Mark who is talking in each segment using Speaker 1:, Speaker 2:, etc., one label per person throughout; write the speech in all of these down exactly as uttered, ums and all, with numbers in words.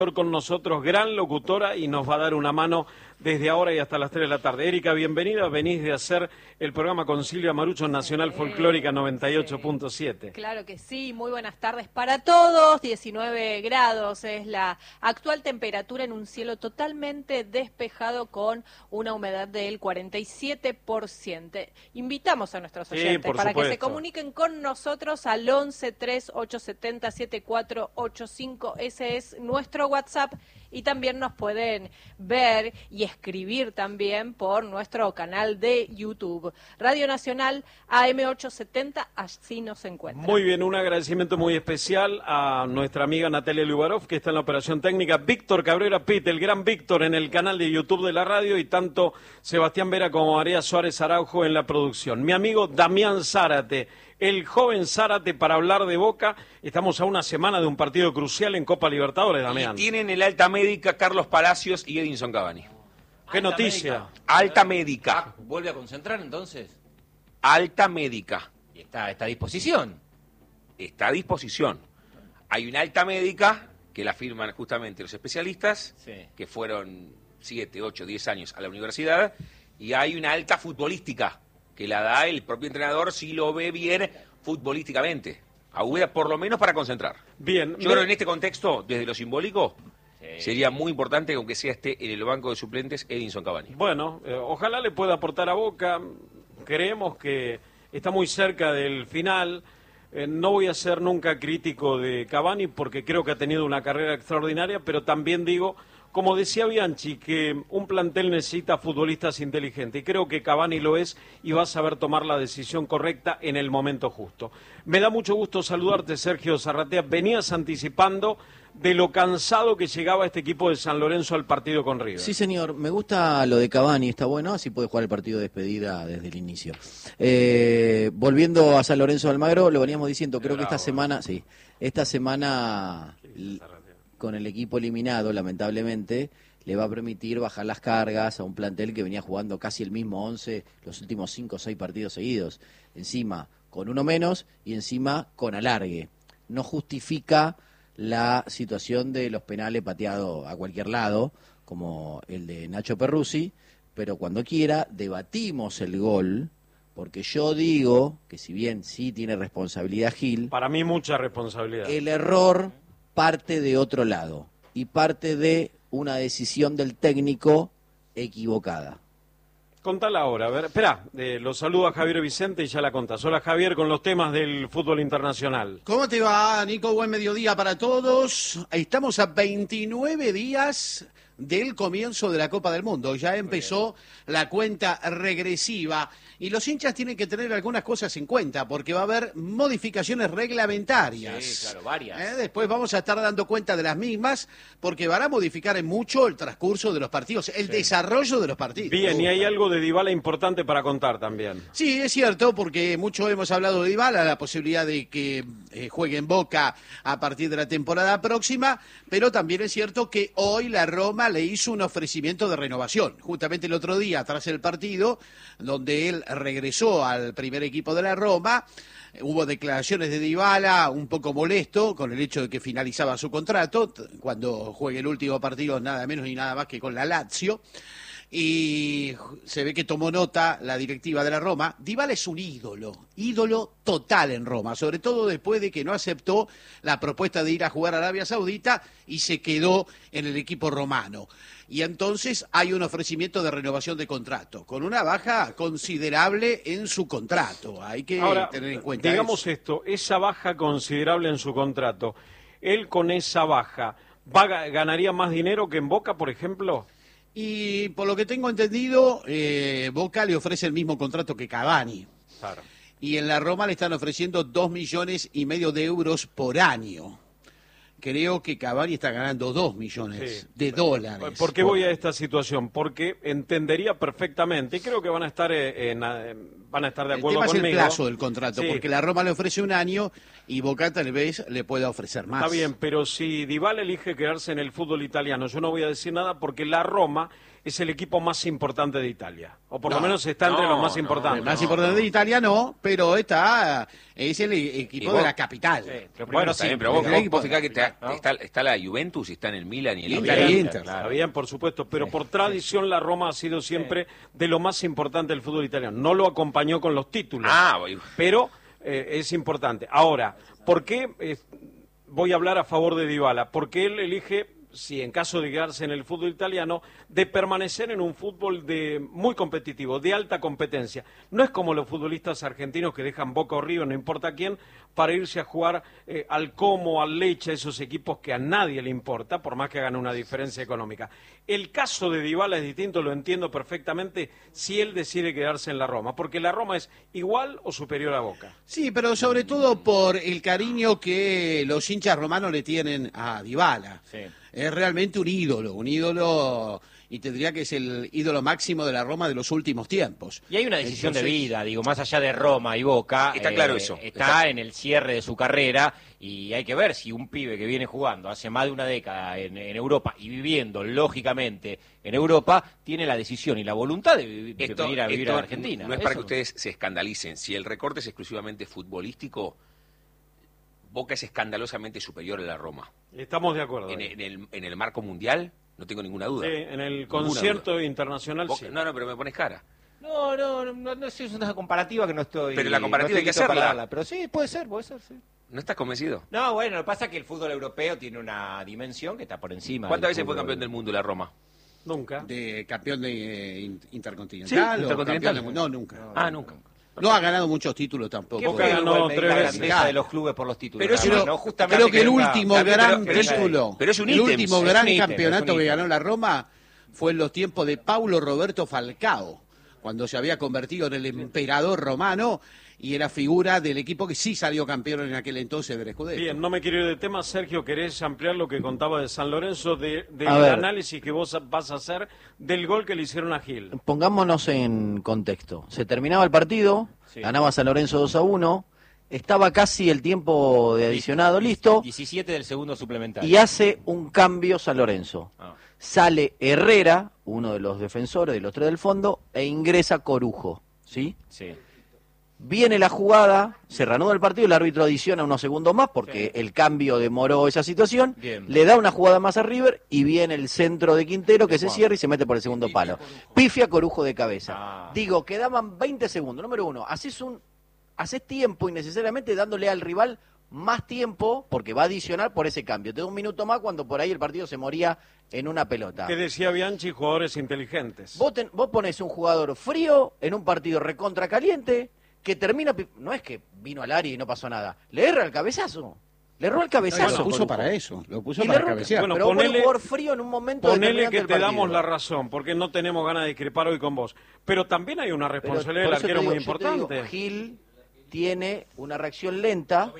Speaker 1: con nosotros, gran locutora, y nos va a dar una mano desde ahora y hasta las tres de la tarde. Erika, bienvenida, venís de hacer el programa con Silvia Marucho en Nacional eh, Folclórica noventa y ocho punto siete.
Speaker 2: Sí, claro que sí, muy buenas tardes para todos, diecinueve grados es la actual temperatura en un cielo totalmente despejado con una humedad del cuarenta y siete por ciento. Invitamos a nuestros oyentes
Speaker 1: sí,
Speaker 2: para
Speaker 1: supuesto.
Speaker 2: que se comuniquen con nosotros al once, tres, ocho setenta, setenta y cuatro ochenta y cinco, ese es nuestro WhatsApp, y también nos pueden ver y escribir también por nuestro canal de YouTube. Radio Nacional A M ochocientos setenta, así nos encuentran.
Speaker 1: Muy bien, un agradecimiento muy especial a nuestra amiga Natalia Lubarov, que está en la operación técnica, Víctor Cabrera Pitt, el gran Víctor en el canal de YouTube de la radio, y tanto Sebastián Vera como María Suárez Araujo en la producción. Mi amigo Damián Zárate, el joven Zárate, para hablar de Boca. Estamos a una semana de un partido crucial en Copa Libertadores, Damián.
Speaker 3: Y tienen el alta médica Carlos Palacios y Edinson Cavani.
Speaker 1: ¿Qué alta noticia?
Speaker 3: Médica. Alta médica.
Speaker 4: Ah, ¿vuelve a concentrar entonces?
Speaker 3: Alta médica.
Speaker 4: ¿Y está, está a disposición?
Speaker 3: Está a disposición. Hay una alta médica que la firman justamente los especialistas, sí, que fueron siete, ocho, diez años a la universidad, y hay una alta futbolística que la da el propio entrenador si lo ve bien futbolísticamente. Agüeda, por lo menos para concentrar.
Speaker 1: Bien.
Speaker 3: Yo me... creo que en este contexto, desde lo simbólico, sí, sería muy importante que aunque sea esté en el banco de suplentes Edinson Cavani.
Speaker 1: Bueno, eh, ojalá le pueda aportar a Boca. Creemos que está muy cerca del final. Eh, no voy a ser nunca crítico de Cavani porque creo que ha tenido una carrera extraordinaria, pero también digo, como decía Bianchi, que un plantel necesita futbolistas inteligentes, y creo que Cavani lo es y va a saber tomar la decisión correcta en el momento justo. Me da mucho gusto saludarte, Sergio Zarratea. Venías anticipando de lo cansado que llegaba este equipo de San Lorenzo al partido con River.
Speaker 5: Sí, señor, me gusta lo de Cavani, está bueno, así puede jugar el partido de despedida desde el inicio. Eh, volviendo a San Lorenzo de Almagro, lo veníamos diciendo, creo Bravo. que esta semana, sí, esta semana con el equipo eliminado, lamentablemente, le va a permitir bajar las cargas a un plantel que venía jugando casi el mismo once los últimos cinco o seis partidos seguidos. Encima con uno menos y encima con alargue. No justifica la situación de los penales pateados a cualquier lado, como el de Nacho Perruzzi, pero cuando quiera debatimos el gol, porque yo digo que si bien sí tiene responsabilidad Gil,
Speaker 1: para mí mucha responsabilidad,
Speaker 5: el error parte de otro lado y parte de una decisión del técnico equivocada.
Speaker 1: Contala ahora, a ver, espera, eh, lo saludo a Javier Vicente y ya la contás. Hola Javier, con los temas del fútbol internacional.
Speaker 6: ¿Cómo te va, Nico? Buen mediodía para todos. Estamos a veintinueve días del comienzo de la Copa del Mundo. Ya empezó la cuenta regresiva y los hinchas tienen que tener algunas cosas en cuenta porque va a haber modificaciones reglamentarias.
Speaker 4: Sí, claro, varias.
Speaker 6: ¿Eh? Después vamos a estar dando cuenta de las mismas porque van a modificar en mucho el transcurso de los partidos, el sí. desarrollo de los partidos.
Speaker 1: Bien, y hay algo de Dybala importante para contar también.
Speaker 6: Sí, es cierto, porque mucho hemos hablado de Dybala, la posibilidad de que eh, juegue en Boca a partir de la temporada próxima, pero también es cierto que hoy la Roma le hizo un ofrecimiento de renovación. Justamente el otro día, tras el partido, donde él regresó al primer equipo de la Roma, hubo declaraciones de Dybala un poco molesto con el hecho de que finalizaba su contrato, cuando juegue el último partido nada menos ni nada más que con la Lazio. Y se ve que tomó nota la directiva de la Roma. Dybala es un ídolo, ídolo total en Roma, sobre todo después de que no aceptó la propuesta de ir a jugar a Arabia Saudita y se quedó en el equipo romano. Y entonces hay un ofrecimiento de renovación de contrato, con una baja considerable en su contrato. Hay que
Speaker 1: Ahora,
Speaker 6: tener en cuenta
Speaker 1: digamos
Speaker 6: eso.
Speaker 1: esto, esa baja considerable en su contrato, él con esa baja, ¿va, ¿ganaría más dinero que en Boca, por ejemplo?
Speaker 6: Y por lo que tengo entendido, eh, Boca le ofrece el mismo contrato que Cavani.
Speaker 1: Claro.
Speaker 6: Y en la Roma le están ofreciendo dos millones y medio de euros por año. Creo que Cavani está ganando dos millones sí. de dólares.
Speaker 1: ¿Por qué voy a esta situación? Porque entendería perfectamente, y creo que van a estar en, en, van a estar de acuerdo conmigo.
Speaker 6: El tema es el plazo del contrato,
Speaker 1: sí.
Speaker 6: porque la Roma le ofrece un año y Boca tal vez le pueda ofrecer más.
Speaker 1: Está bien, pero si Dybala elige quedarse en el fútbol italiano, yo no voy a decir nada porque la Roma es el equipo más importante de Italia, o por
Speaker 6: no,
Speaker 1: lo menos está entre
Speaker 6: no,
Speaker 1: los más
Speaker 6: no,
Speaker 1: importantes.
Speaker 6: El más
Speaker 1: no,
Speaker 6: importante
Speaker 1: no.
Speaker 6: de Italia no, pero está es el equipo
Speaker 3: vos,
Speaker 6: de la capital.
Speaker 3: Sí, pero bueno, sí, también, pero vos, vos, vos fijás que te, Ahora
Speaker 4: ¿no?
Speaker 3: está, está la Juventus, está en el Milan y el
Speaker 6: Inter.
Speaker 3: Inter.
Speaker 6: Inter.
Speaker 1: Está bien, por supuesto, pero por tradición la Roma ha sido siempre de lo más importante del fútbol italiano. No lo acompañó con los títulos,
Speaker 3: Ah, voy-
Speaker 1: pero eh, es importante. Ahora, ¿por qué eh, voy a hablar a favor de Dybala? Porque él elige, si en caso de quedarse en el fútbol italiano, de permanecer en un fútbol de muy competitivo, de alta competencia. No es como los futbolistas argentinos que dejan Boca o River, no importa quién, para irse a jugar eh, al Como, al Lecce, esos equipos que a nadie le importa, por más que hagan una diferencia económica. El caso de Dybala es distinto, lo entiendo perfectamente, si él decide quedarse en la Roma, porque la Roma es igual o superior a Boca.
Speaker 6: Sí, pero sobre todo por el cariño que los hinchas romanos le tienen a Dybala.
Speaker 4: Sí.
Speaker 6: Es realmente un ídolo, un ídolo, y tendría que ser el ídolo máximo de la Roma de los últimos tiempos.
Speaker 4: Y hay una decisión
Speaker 6: Entonces,
Speaker 4: de vida, digo, más allá de Roma y Boca.
Speaker 3: Está claro eso.
Speaker 4: Está,
Speaker 3: Está-
Speaker 4: en el cierre de su carrera y hay que ver si un pibe que viene jugando hace más de una década en, en Europa y viviendo, lógicamente, en Europa, tiene la decisión y la voluntad de, vi- de
Speaker 3: Esto-
Speaker 4: venir a vivir
Speaker 3: esto
Speaker 4: a la Argentina.
Speaker 3: No es para
Speaker 4: Eso-
Speaker 3: que ustedes se escandalicen. Si el recorte es exclusivamente futbolístico, Boca es escandalosamente superior a la Roma.
Speaker 1: Estamos de acuerdo.
Speaker 3: En,
Speaker 1: ahí.
Speaker 3: en el, en el marco mundial, no tengo ninguna duda.
Speaker 1: Sí, en el
Speaker 3: Ninguna
Speaker 1: concierto
Speaker 3: duda.
Speaker 1: internacional,
Speaker 3: Boca-
Speaker 1: sí.
Speaker 3: No, no, pero me pones cara.
Speaker 4: No, no, no, no, no es una comparativa que no estoy...
Speaker 3: Pero la comparativa
Speaker 4: no
Speaker 3: hay que
Speaker 4: estoy listo para
Speaker 3: hacerla.
Speaker 4: darla, pero sí, puede ser, puede ser, sí.
Speaker 3: ¿No estás convencido?
Speaker 4: No, bueno, lo que pasa es que el fútbol europeo tiene una dimensión que está por encima.
Speaker 3: ¿Cuántas
Speaker 4: del
Speaker 3: veces fue
Speaker 4: fútbol-
Speaker 3: campeón del mundo la Roma?
Speaker 1: Nunca.
Speaker 6: de campeón de eh, in- intercontinental.
Speaker 3: Sí,
Speaker 6: o
Speaker 3: intercontinental.
Speaker 6: campeón de- no, nunca.
Speaker 3: Ah, nunca.
Speaker 6: No ha ganado muchos títulos tampoco.
Speaker 4: ¿Qué
Speaker 1: Boca
Speaker 4: fue
Speaker 1: ganó
Speaker 4: igual
Speaker 1: tres
Speaker 4: la
Speaker 1: veces.
Speaker 4: grandeza de los clubes por los títulos?
Speaker 3: Pero es
Speaker 4: nada más,
Speaker 6: un-
Speaker 4: ¿no? Justamente
Speaker 6: Creo que el
Speaker 4: nunca-
Speaker 6: último
Speaker 3: También,
Speaker 6: gran
Speaker 3: pero- pero-
Speaker 6: título,
Speaker 3: pero es un
Speaker 6: el
Speaker 3: ítem,
Speaker 6: último
Speaker 4: es un
Speaker 6: gran
Speaker 4: ítem,
Speaker 6: campeonato
Speaker 4: es un
Speaker 6: que
Speaker 4: ítem.
Speaker 6: ganó la Roma fue en los tiempos de Paulo Roberto Falcao, cuando se había convertido en el emperador romano y era figura del equipo que sí salió campeón en aquel entonces del Scudetto.
Speaker 1: Bien, no me quiero ir de tema. Sergio, ¿querés ampliar lo que contaba de San Lorenzo, de, del
Speaker 5: A ver.
Speaker 1: análisis que vos vas a hacer del gol que le hicieron a Gil?
Speaker 5: Pongámonos en contexto. Se terminaba el partido,
Speaker 4: Sí.
Speaker 5: ganaba San Lorenzo dos a uno, estaba casi el tiempo de adicionado listo
Speaker 4: diecisiete del segundo suplementario.
Speaker 5: y hace un cambio San Lorenzo.
Speaker 4: Ah.
Speaker 5: Sale Herrera, uno de los defensores de los tres del fondo, e ingresa Corujo, ¿sí?
Speaker 4: Sí.
Speaker 5: Viene la jugada, se reanuda el partido, el árbitro adiciona unos segundos más porque
Speaker 4: Sí.
Speaker 5: el cambio demoró esa situación,
Speaker 4: Bien.
Speaker 5: le da una jugada más a River y viene el centro de Quintero que
Speaker 4: De
Speaker 5: se
Speaker 4: Juan.
Speaker 5: cierra y se mete por el segundo palo. Pifia Corujo de cabeza.
Speaker 4: Ah.
Speaker 5: Digo, quedaban veinte segundos. Número uno, haces un haces tiempo innecesariamente dándole al rival más tiempo porque va a adicionar por ese cambio. Te da un minuto más cuando por ahí el partido se moría en una pelota.
Speaker 1: Que decía Bianchi, jugadores inteligentes.
Speaker 5: Vos, ten- vos pones un jugador frío en un partido recontra caliente que termina, pi- no es que vino al área y no pasó nada, le erra el cabezazo, le erró el
Speaker 6: No, y
Speaker 5: cabezazo.
Speaker 6: lo puso
Speaker 5: Corujo.
Speaker 6: para eso, lo puso
Speaker 5: Y le
Speaker 6: para
Speaker 5: erró-
Speaker 6: cabecear.
Speaker 1: Bueno,
Speaker 5: pero vos pones un
Speaker 1: ponele-
Speaker 5: jugador frío en un momento
Speaker 1: Ponele
Speaker 5: determinante
Speaker 1: que
Speaker 5: del
Speaker 1: te
Speaker 5: partido.
Speaker 1: damos la razón, porque no tenemos ganas de discrepar hoy con vos. Pero también hay una
Speaker 5: Pero
Speaker 1: responsabilidad
Speaker 5: por
Speaker 1: del
Speaker 5: eso te
Speaker 1: arquero
Speaker 5: digo,
Speaker 1: muy
Speaker 5: yo te digo,
Speaker 1: importante.
Speaker 5: Gil tiene una reacción lenta.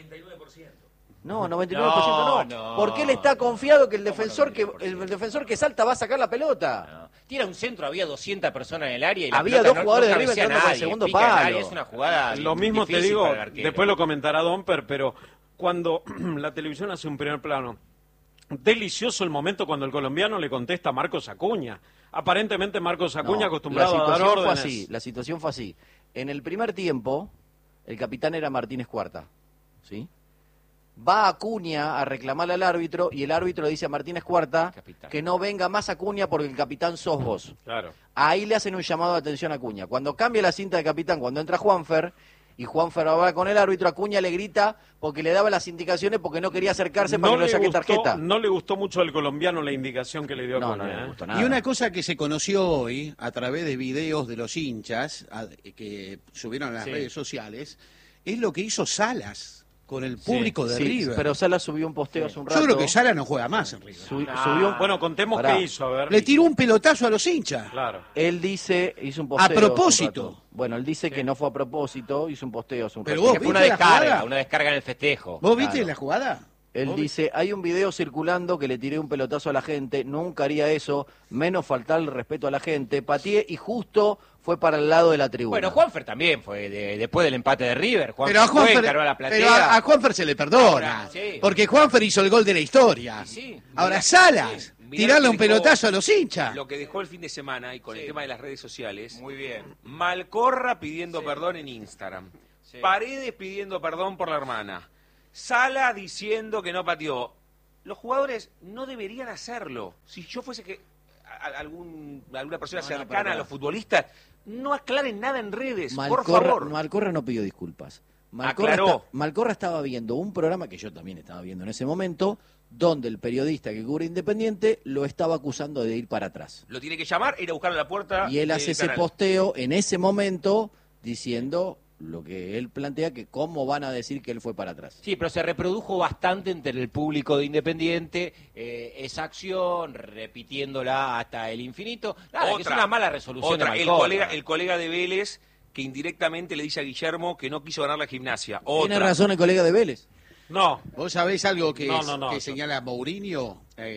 Speaker 5: No, noventa y nueve por ciento no,
Speaker 4: No, no.
Speaker 5: porque él está confiado que el defensor que el, el defensor que salta va a sacar la pelota.
Speaker 4: No. Tira un centro, había doscientas personas en el área y la
Speaker 5: Había
Speaker 4: pelota
Speaker 5: dos
Speaker 4: no-
Speaker 5: jugadores
Speaker 4: no
Speaker 5: de River
Speaker 4: cabecea
Speaker 5: entrando para el
Speaker 4: nadie,
Speaker 5: segundo
Speaker 4: pica el
Speaker 5: palo.
Speaker 4: área, es una jugada
Speaker 1: Lo mismo te
Speaker 4: difícil
Speaker 1: digo,
Speaker 4: para el arquero.
Speaker 1: después lo comentará Domper, pero cuando la televisión hace un primer plano, delicioso el momento cuando el colombiano le contesta a Marcos Acuña. Aparentemente Marcos Acuña
Speaker 5: No,
Speaker 1: acostumbrado
Speaker 5: la
Speaker 1: a dar
Speaker 5: situación
Speaker 1: órdenes.
Speaker 5: fue así, la situación fue así. En el primer tiempo, el capitán era Martínez Cuarta, ¿sí? Va Acuña a reclamarle al árbitro y el árbitro le dice a Martínez Cuarta
Speaker 4: Capitán.
Speaker 5: que no venga más Acuña porque el capitán sos vos.
Speaker 1: Claro.
Speaker 5: Ahí le hacen un llamado de atención a Acuña. Cuando cambia la cinta de capitán, cuando entra Juanfer y Juanfer va con el árbitro, Acuña le grita porque le daba las indicaciones porque no quería acercarse para que no le saque
Speaker 1: gustó,
Speaker 5: tarjeta.
Speaker 1: no le gustó mucho al colombiano la indicación que le dio a
Speaker 5: No,
Speaker 1: Acuña,
Speaker 5: no le
Speaker 1: ¿eh?
Speaker 5: gustó nada.
Speaker 6: Y una cosa que se conoció hoy a través de videos de los hinchas a- que subieron a las
Speaker 4: Sí.
Speaker 6: redes sociales es lo que hizo Salas con el público de
Speaker 5: Sí,
Speaker 6: River.
Speaker 5: pero Sala subió un posteo hace un rato.
Speaker 6: Yo creo que Salas no juega más en River.
Speaker 5: Su-
Speaker 4: Ah.
Speaker 5: subió un-
Speaker 1: Bueno, contemos
Speaker 5: Pará.
Speaker 1: qué hizo, a ver.
Speaker 6: Le tiró un pelotazo a los hinchas.
Speaker 1: Claro.
Speaker 5: Él dice, hizo un posteo.
Speaker 6: A
Speaker 5: hace un
Speaker 6: propósito.
Speaker 5: rato. Bueno, él dice que no fue a propósito, hizo un posteo hace un
Speaker 6: Pero
Speaker 5: rato.
Speaker 6: vos
Speaker 4: Que fue una
Speaker 6: ¿viste la
Speaker 4: descarga,
Speaker 6: jugada?
Speaker 4: una descarga en el festejo.
Speaker 6: ¿Vos viste
Speaker 4: Claro.
Speaker 6: la jugada?
Speaker 5: Él
Speaker 6: ¿Vos
Speaker 5: dice, hay un video circulando que le tiré un pelotazo a la gente, nunca haría eso, menos faltar el respeto a la gente, pateé y justo fue para el lado de la tribuna.
Speaker 4: Bueno, Juanfer también fue de- después del empate de River. Juanfer
Speaker 6: Pero a
Speaker 4: fue,
Speaker 6: Juanfer,
Speaker 4: encaró a la platea.
Speaker 6: pero a, a Juanfer se le perdona.
Speaker 4: Ahora, sí.
Speaker 6: Porque Juanfer hizo el gol de la historia.
Speaker 4: Sí, sí.
Speaker 6: Ahora
Speaker 3: Mirá-
Speaker 6: Salas,
Speaker 3: sí, mirá
Speaker 6: tirarle
Speaker 3: lo
Speaker 6: un
Speaker 3: que dejó-
Speaker 6: pelotazo a los hinchas.
Speaker 3: Lo que dejó el fin de semana y con el
Speaker 4: Sí.
Speaker 3: tema de las redes sociales.
Speaker 4: Muy bien.
Speaker 3: Malcorra pidiendo
Speaker 4: Sí.
Speaker 3: perdón en Instagram.
Speaker 4: Sí.
Speaker 3: Paredes pidiendo perdón por la hermana. Sala diciendo que no pateó. los jugadores no deberían hacerlo. Si yo fuese que a, algún, alguna persona
Speaker 5: No, no,
Speaker 3: cercana
Speaker 5: para,
Speaker 3: a los futbolistas, no aclaren nada en redes,
Speaker 5: Malcorra,
Speaker 3: por favor.
Speaker 5: Malcorra no pidió disculpas. Malcorra,
Speaker 3: Aclaró.
Speaker 5: está- Malcorra estaba viendo un programa que yo también estaba viendo en ese momento, donde el periodista que cubre Independiente lo estaba acusando de ir para atrás.
Speaker 3: Lo tiene que llamar, ir a buscar a la puerta.
Speaker 5: Y él
Speaker 3: del
Speaker 5: hace ese
Speaker 3: canal.
Speaker 5: posteo en ese momento diciendo lo que él plantea, que cómo van a decir que él fue para atrás.
Speaker 4: Sí, pero se reprodujo bastante entre el público de Independiente eh, esa acción, repitiéndola hasta el infinito. Nada, que es una mala resolución
Speaker 3: Otra,
Speaker 4: de
Speaker 3: el
Speaker 4: Malcorra.
Speaker 3: colega, el colega de Vélez que indirectamente le dice a Guillermo que no quiso ganar la Gimnasia. Otra.
Speaker 5: Tiene razón el colega de Vélez.
Speaker 1: No.
Speaker 6: ¿Vos sabés algo que,
Speaker 1: No,
Speaker 6: es-
Speaker 1: no, no.
Speaker 6: que señala Mourinho? Eh,